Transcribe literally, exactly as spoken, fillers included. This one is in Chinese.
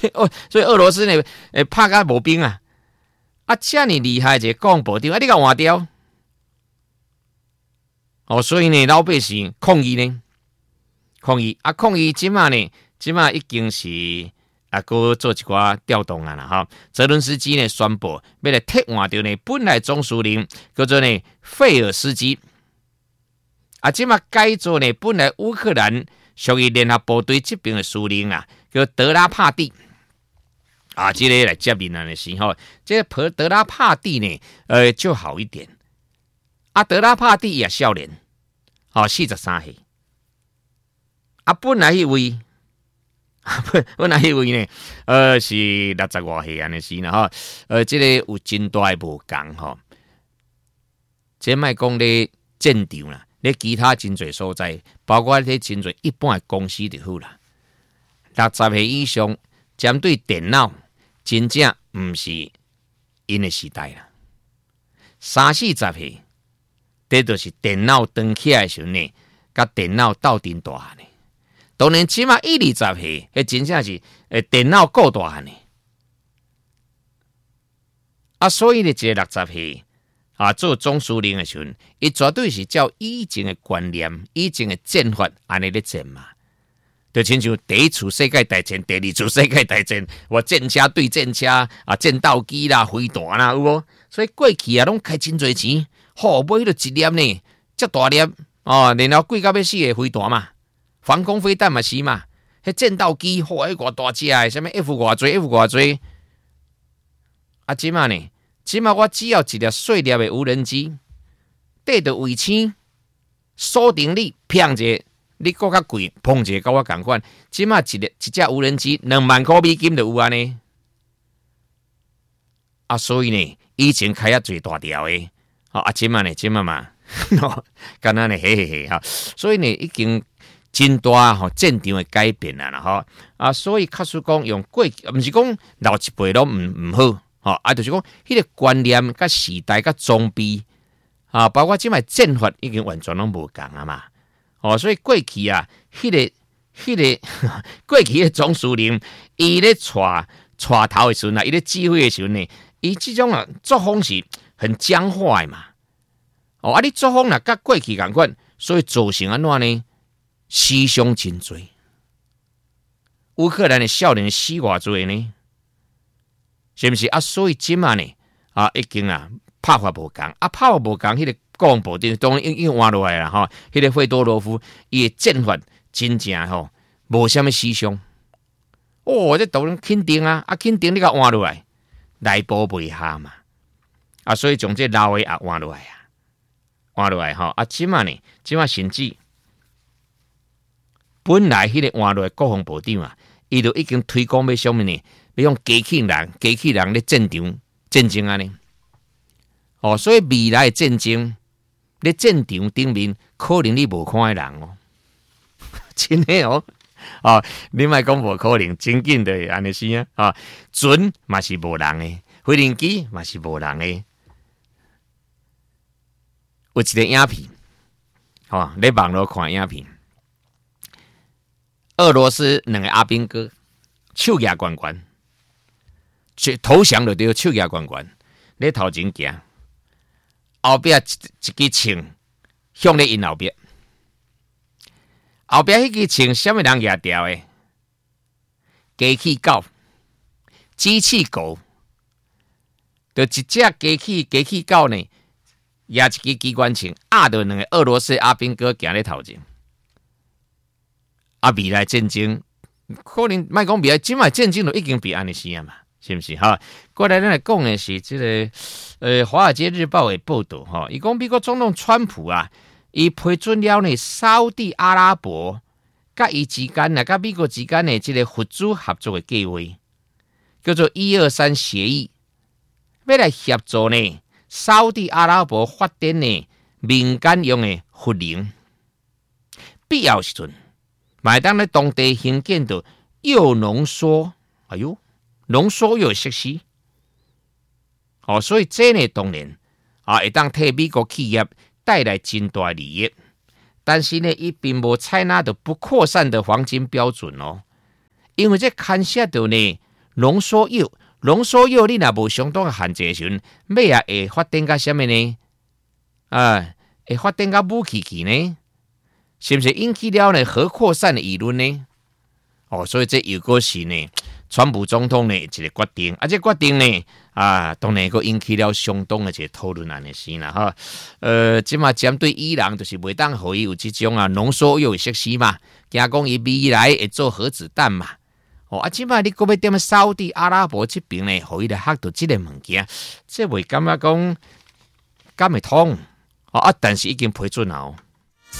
所以哦，所以俄罗斯呢，诶，拍甲无兵啊，啊，这么厉害一个国防部长，啊，你甲换掉，哦，所以呢，老百姓抗议呢，抗议啊，抗议，即马呢，即马已经是啊，搁做一寡调动啊啦，哈，泽伦斯基呢宣布要来替换掉呢，本来总司令叫做呢费尔斯基，啊，即马改做呢，本来乌克兰属于联合部队这边的司令啊，叫德拉帕蒂。啊，这个来接任的时候，这个德拉帕蒂呢，呃，就好一点。啊，德拉帕蒂也少年，哦，四十三岁。啊，本来迄位，本来迄位呢，呃，是六十外岁安尼是啦吼。呃，这个有真大的无共吼。这卖讲咧战场啦，咧其他真侪所在，包括咧真侪一般的公司就好啦。六十岁以上，针对电脑。真正毋是因的时代啦，三四十岁，这就是电脑登起来的时候呢，甲电脑斗阵大汉呢。当然，起码一二十岁，迄真正是诶电脑够大汉呢。啊，所以呢，这六十岁啊做总司令的时候，伊绝对是照以前的观念、以前的战法安尼咧战嘛。就亲像第一次世界大战、第二次世界大战，我战车对战车啊，战斗机啦、飞弹啦，有无？所以过去啊，拢开真侪钱，好买迄一粒呢，遮大粒哦，然后贵到要死的飞弹嘛，防空飞弹嘛是嘛，迄战斗机好迄偌大只的，什么 F 偌济 F 偌济，啊，即嘛呢？即嘛我只要一粒细粒的无人机，缀着卫星锁定你，骗者。你搁较贵，碰者甲我共款，即马一一只无人机两万块美金就有安尼。啊，所以呢，以前开啊最大条的，啊，即马呢，即马嘛，敢若呢，嘿嘿嘿哈，所以呢，已经真大吼战场的改变啦啦吼，啊，所以确实讲用过，毋是讲老一辈拢毋毋好，吼，啊，就是讲迄个观念、甲时代、甲装备，啊，包括即卖战法已经完全拢无共啊嘛。哦，所以过去啊，迄、那个、迄、那个过去的总司令，伊咧带带头的时候啊，伊咧指挥的时候呢，伊这种啊作风是很僵化的嘛。哦，啊，你作风啊，甲过去共款，所以造成安怎呢？死伤真多。乌克兰的少年死偌多呢？是不是啊？所以即嘛呢，啊，已经啊拍法无共，啊，拍法无共，迄、那个。国防部长当然已经换落来了哈，迄、那个费多罗夫伊的战法真正吼无啥物死伤。哦，这当然肯定啊，啊肯定你甲换落来，来保袂下嘛。啊，所以从这老的也换落来啊，换落来吼啊，即嘛呢，即嘛甚至本来迄个换落来国防部长啊，伊就已经推广要什么呢？要用机器人、机器人咧战场战争啊呢。哦，所以未来的战争。咧战场顶面，可能你无看的人哦，真的哦，啊，你莫讲无可能，真紧的安尼是啊，啊，船嘛是无人的，飞行机嘛是无人的，有一个影片，哦，咧网络看影片，俄罗斯两个阿兵哥手举悬悬，去投降就对，手举悬悬，咧头前行。后壁一一支枪向咧因后壁，后壁迄支枪什么人举掉的？机器狗、机器狗，就一只机器机器狗呢，举一支机关枪，压到两个俄罗斯阿兵哥行咧头前。啊，未来战争可能莫讲未来，即卖战争就已经比安尼死啊嘛。是不是哈？过来咱来讲的是这个呃《华尔街日报》的报道哈，伊讲美国总统川普啊，伊批准了呢沙特阿拉伯甲伊之间啊，甲美国之间的这个合资合作的计划，叫做一二三协议，要来协助呢沙特阿拉伯发展呢民间用的核能，必要时阵，买当咧当地兴建的铀浓缩，哎呦。浓缩铀设施，哦，所以这呢当然啊，会当替美国企业带来真大利益。但是呢，伊并无采纳的不扩散的黄金标准哦，因为这牵涉到呢浓缩铀，浓缩铀你若无相当嘅限制时阵，尾啊会发展到什么呢？啊，会发展到武器去呢？是不是引起了呢核扩散的议论呢？哦，所以这又个是呢，川普总统呢一个决定，啊，这决定呢啊，当然个引起了相当的一个讨论安尼先啦哈。呃，即嘛针对伊朗就是袂当互伊有即种啊浓缩铀设施嘛，惊讲伊未来会做核子弹嘛。哦，啊，即摆你搁要踮沙特阿拉伯即边呢，互伊来学到即个物件，这袂感觉讲敢会通？哦啊，但是已经批准了。